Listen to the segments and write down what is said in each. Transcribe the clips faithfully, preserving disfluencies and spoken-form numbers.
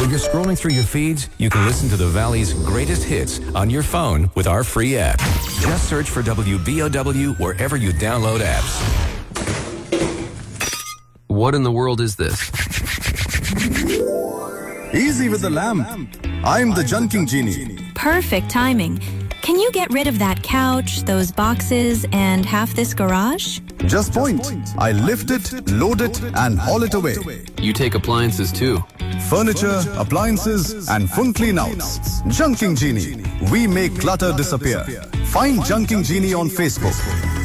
While you're scrolling through your feeds, you can listen to the Valley's greatest hits on your phone with our free app. Just search for W B O W wherever you download apps. What in the world is this? Easy with the lamp. I'm the Junking Genie. Perfect timing. Can you get rid of that couch, those boxes, and half this garage? Just point. I lift it, load it, and haul it away. You take appliances too. Furniture, appliances, and phone clean-outs. Junking Genie. We make clutter disappear. Find Junking Genie on Facebook.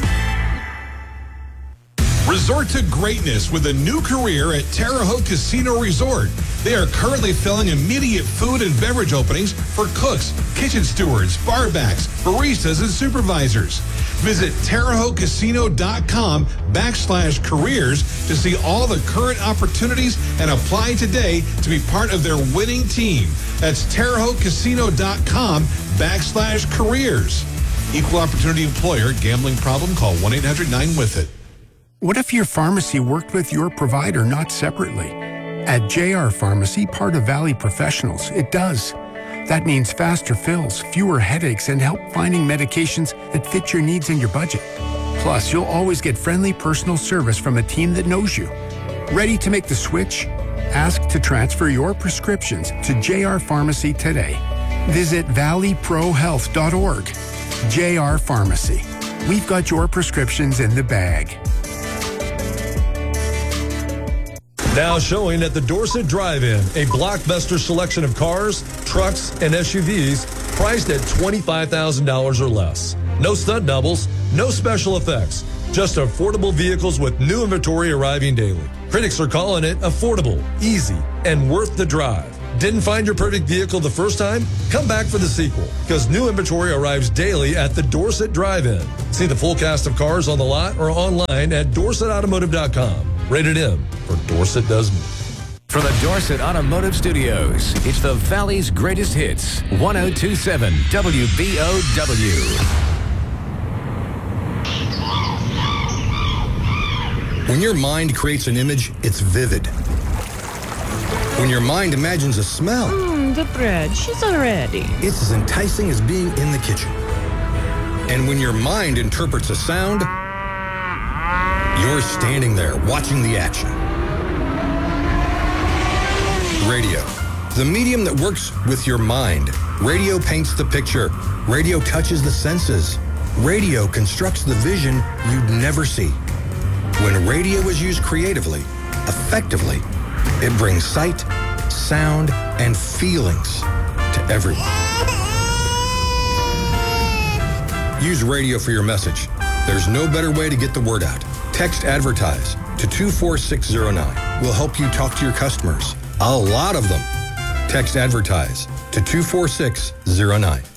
Resort to greatness with a new career at Terre Haute Casino Resort. They are currently filling immediate food and beverage openings for cooks, kitchen stewards, barbacks, baristas, and supervisors. Visit Terre Haute Casino dot com backslash careers to see all the current opportunities and apply today to be part of their winning team. That's Terre Haute Casino dot com backslash careers. Equal opportunity employer. Gambling problem? Call one eight hundred nine with it. What if your pharmacy worked with your provider, not separately? At J R Pharmacy, part of Valley Professionals, it does. That means faster fills, fewer headaches, and help finding medications that fit your needs and your budget. Plus, you'll always get friendly personal service from a team that knows you. Ready to make the switch? Ask to transfer your prescriptions to J R Pharmacy today. Visit valley pro health dot org. J R Pharmacy. We've got your prescriptions in the bag. Now showing at the Dorset Drive-In, a blockbuster selection of cars, trucks, and S U Vs priced at twenty-five thousand dollars or less. No stunt doubles, no special effects, just affordable vehicles with new inventory arriving daily. Critics are calling it affordable, easy, and worth the drive. Didn't find your perfect vehicle the first time? Come back for the sequel, because new inventory arrives daily at the Dorset Drive-In. See the full cast of cars on the lot or online at dorset automotive dot com. Rated M for Dorset Does Me. From the Dorset Automotive Studios, it's the Valley's greatest hits. one oh two point seven W B O W. When your mind creates an image, it's vivid. When your mind imagines a smell, Mmm, the bread, she's already. it's as enticing as being in the kitchen. And when your mind interprets a sound, you're standing there watching the action. Radio, the medium that works with your mind. Radio paints the picture. Radio touches the senses. Radio constructs the vision you'd never see. When radio is used creatively, effectively, it brings sight, sound, and feelings to everyone. Use radio for your message. There's no better way to get the word out. Text advertise to two four six zero nine. We'll help you talk to your customers. A lot of them. Text advertise to two four six zero nine.